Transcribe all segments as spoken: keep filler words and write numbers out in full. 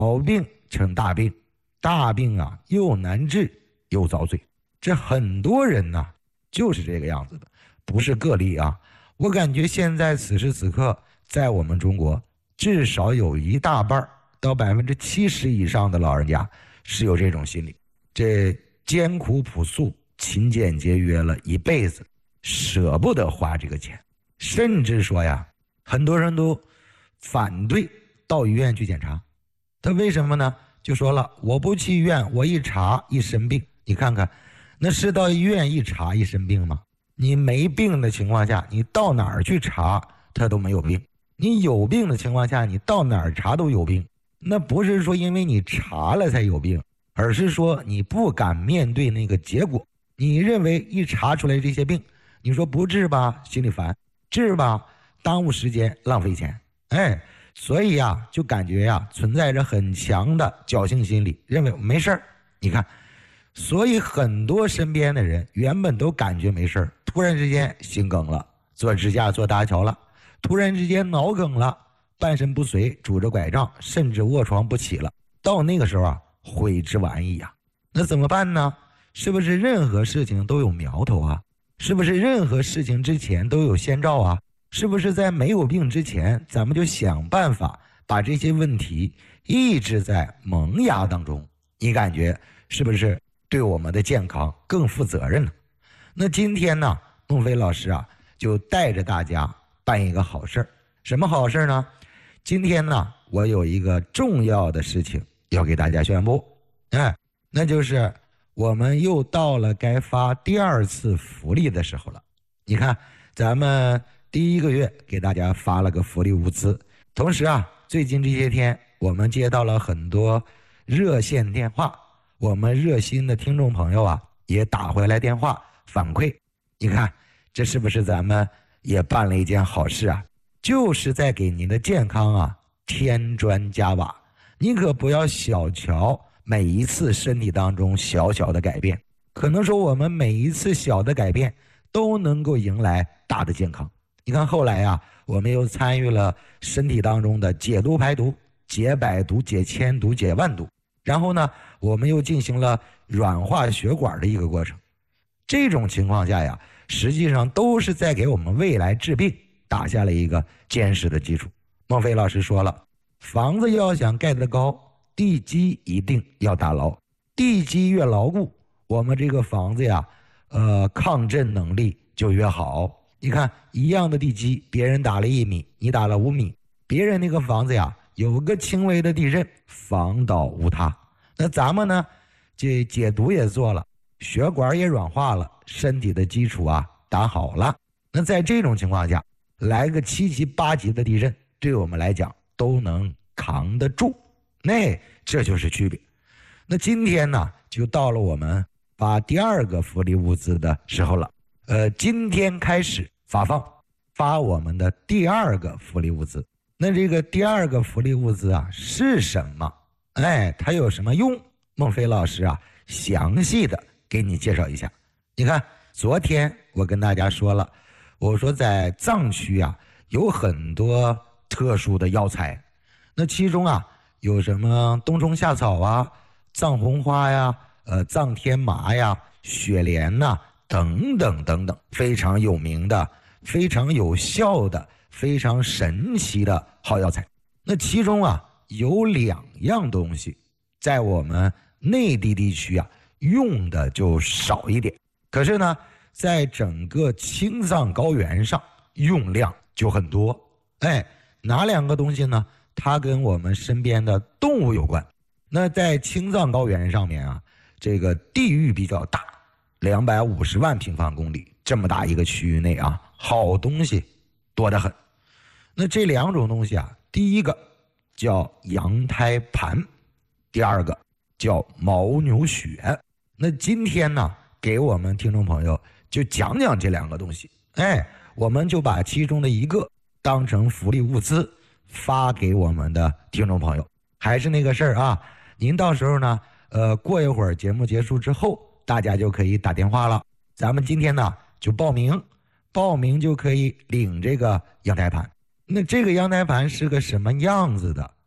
小病成大病，大病啊又难治又遭罪。这很多人呢、啊、就是这个样子的，不是个例啊。我感觉现在此时此刻在我们中国至少有一大半到百分之七十以上的老人家是有这种心理，这艰苦朴素勤俭节约了一辈子，舍不得花这个钱，甚至说呀很多人都反对到医院去检查。他为什么呢？就说了，我不去医院，我一查一生病，你看看那是到医院一查一生病吗？你没病的情况下，你到哪儿去查他都没有病。你有病的情况下，你到哪儿查都有病。那不是说因为你查了才有病，而是说你不敢面对那个结果。你认为一查出来这些病，你说不治吧心里烦，治吧耽误时间浪费钱。哎，所以呀就感觉呀存在着很强的侥幸心理，认为没事儿。你看，所以很多身边的人原本都感觉没事儿，突然之间心梗了，做支架做搭桥了，突然之间脑梗了，半身不遂，拄着拐杖，甚至卧床不起了。到那个时候啊，悔之晚矣呀。那怎么办呢？是不是任何事情都有苗头啊？是不是任何事情之前都有先兆啊？是不是在没有病之前，咱们就想办法把这些问题抑制在萌芽当中？你感觉是不是对我们的健康更负责任呢？那今天呢，孟非老师啊，就带着大家办一个好事儿。什么好事呢？今天呢，我有一个重要的事情要给大家宣布，哎，那就是我们又到了该发第二次福利的时候了。你看，咱们第一个月给大家发了个福利物资，同时啊，最近这些天我们接到了很多热线电话，我们热心的听众朋友啊也打回来电话反馈。你看，这是不是咱们也办了一件好事啊？就是在给您的健康啊添砖加瓦。你可不要小瞧每一次身体当中小小的改变，可能说我们每一次小的改变都能够迎来大的健康。你看后来啊，我们又参与了身体当中的解毒排毒，解百毒，解千毒，解万毒，然后呢我们又进行了软化血管的一个过程。这种情况下呀，实际上都是在给我们未来治病打下了一个坚实的基础。孟非老师说了，房子要想盖得高，地基一定要打牢，地基越牢固，我们这个房子呀呃，抗震能力就越好。你看一样的地基，别人打了一米，你打了五米，别人那个房子呀有个轻微的地震，房倒无塌。那咱们呢，这解毒也做了，血管也软化了，身体的基础啊打好了。那在这种情况下，来个七级八级的地震，对我们来讲都能扛得住。那这就是区别。那今天呢，就到了我们发第二个福利物资的时候了。呃，今天开始发放，发我们的第二个福利物资。那这个第二个福利物资啊是什么？哎，它有什么用？孟非老师啊，详细的给你介绍一下。你看，昨天我跟大家说了，我说在藏区啊有很多特殊的药材，那其中啊有什么冬虫夏草啊、藏红花呀、呃藏天麻呀、雪莲呐、啊、等等等等，非常有名的、非常有效的、非常神奇的好药材。那其中啊有两样东西在我们内地地区啊用的就少一点，可是呢在整个青藏高原上用量就很多。哎，哪两个东西呢？它跟我们身边的动物有关。那在青藏高原上面啊，这个地域比较大，两百五十万平方公里这么大一个区域内啊，好东西多得很。那这两种东西啊，第一个叫羊胎盘，第二个叫牦牛血。那今天呢，给我们听众朋友就讲讲这两个东西。哎，我们就把其中的一个当成福利物资发给我们的听众朋友。还是那个事儿啊，您到时候呢呃，过一会儿节目结束之后，大家就可以打电话了。咱们今天呢就报名，报名就可以领这个羊胎盘。那这个羊胎盘是个什么样子的？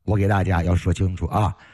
我给大家要说清楚啊。